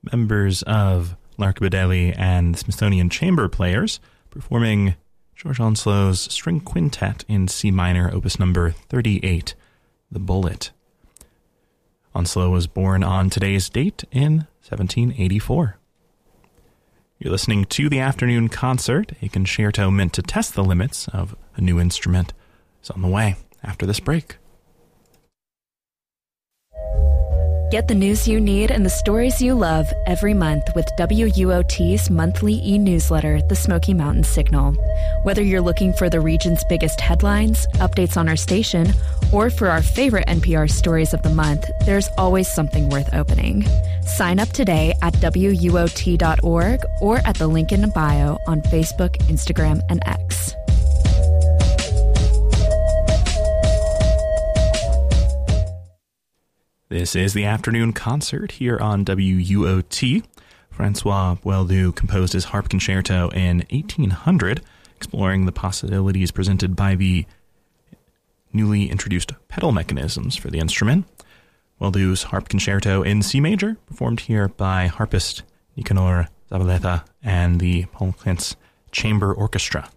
members of L'Archipelago and Smithsonian Chamber Players performing George Onslow's String Quintet in C minor, opus number 38, The Bullet. Onslow was born on today's date in 1784. You're listening to the Afternoon Concert, a concerto meant to test the limits of a new instrument. It's on the way after this break. Get the news you need and the stories you love every month with WUOT's monthly e-newsletter, The Smoky Mountain Signal. Whether you're looking for the region's biggest headlines, updates on our station, or for our favorite NPR stories of the month, there's always something worth opening. Sign up today at WUOT.org or at the link in the bio on Facebook, Instagram, and X. This is the Afternoon Concert here on WUOT. Francois Boieldieu composed his harp concerto in 1800, exploring the possibilities presented by the newly introduced pedal mechanisms for the instrument. Boieldieu's harp concerto in C major, performed here by harpist Nicanor Zavaleta and the Paul Klints Chamber Orchestra.